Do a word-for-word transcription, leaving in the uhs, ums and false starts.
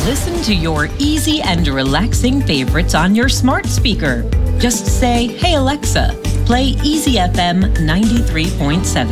Listen to your easy and relaxing favorites on your smart speaker. Just say, "Hey Alexa, play Easy F M ninety-three point seven."